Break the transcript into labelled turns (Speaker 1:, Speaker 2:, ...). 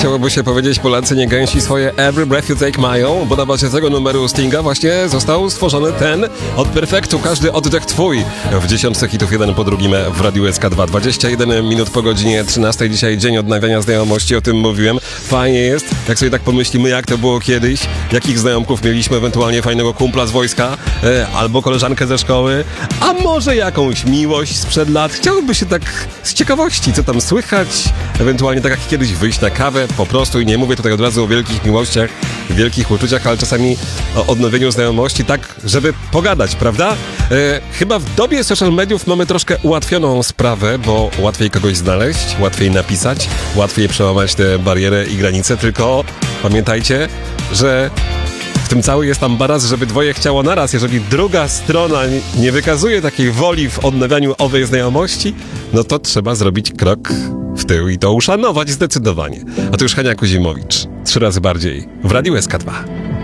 Speaker 1: chciałoby się powiedzieć, Polacy nie gęsi swoje Every Breath You Take mają, bo na bazie tego numeru Stinga właśnie został stworzony ten od perfektu, każdy oddech twój w 10 hitów jeden po drugim w Radiu SK2. 21 minut po godzinie 13. Dzisiaj dzień odnawiania znajomości, o tym mówiłem. Fajnie jest, jak sobie tak pomyślimy, jak to było kiedyś, jakich znajomków mieliśmy, ewentualnie fajnego kumpla z wojska, albo koleżankę ze szkoły, a może jakąś miłość sprzed lat. Chciałoby się tak z ciekawości, co tam słychać, ewentualnie tak jak kiedyś wyjść na kawę po prostu, i nie mówię tutaj od razu o wielkich miłościach, wielkich uczuciach, ale czasami o odnowieniu znajomości, tak żeby pogadać, prawda? Chyba w dobie social mediów mamy troszkę ułatwioną sprawę, bo łatwiej kogoś znaleźć, łatwiej napisać, łatwiej przełamać tę barierę i granice, tylko pamiętajcie, że w tym cały jest ambaras, żeby dwoje chciało naraz. Jeżeli druga strona nie wykazuje takiej woli w odnawianiu owej znajomości, no to trzeba zrobić krok w tył i to uszanować zdecydowanie. A to już Hania Kuzimowicz. 3 razy bardziej w Radiu SK2.